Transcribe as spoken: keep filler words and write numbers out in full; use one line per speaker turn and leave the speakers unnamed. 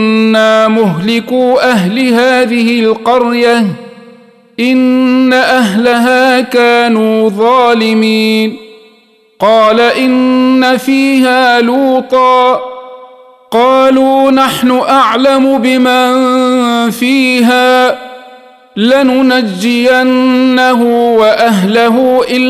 إنا مهلكو أهل هذه القرية إن أهلها كانوا ظالمين قال إن فيها لوطا قالوا نحن أعلم بمن فيها لننجينه وأهله إلا